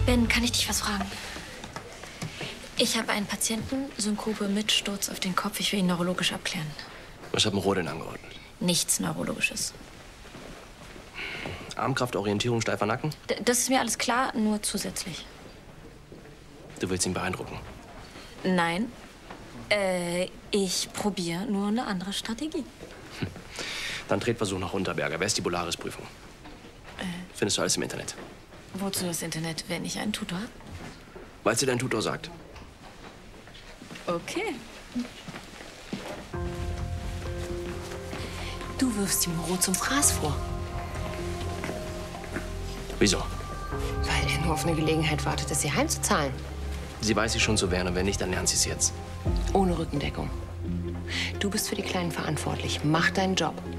Ben, kann ich dich was fragen? Ich habe einen Patienten, Synkope mit Sturz auf den Kopf. Ich will ihn neurologisch abklären. Was hat Moreau denn angeordnet? Nichts Neurologisches. Armkraft, Orientierung, steifer Nacken? Das ist mir alles klar, nur zusätzlich. Du willst ihn beeindrucken? Nein. Ich probiere nur eine andere Strategie. Dann Tretversuch nach Unterberger. Vestibularis-Prüfung. Findest du alles im Internet. Wozu das Internet, wenn ich einen Tutor habe? Weil es dir dein Tutor sagt. Okay. Du wirfst ihm Moreau zum Fraß vor. Wieso? Weil er nur auf eine Gelegenheit wartet, es ihr heimzuzahlen. Sie weiß sie schon zu wehren und wenn nicht, dann lernt sie es jetzt. Ohne Rückendeckung. Du bist für die Kleinen verantwortlich. Mach deinen Job.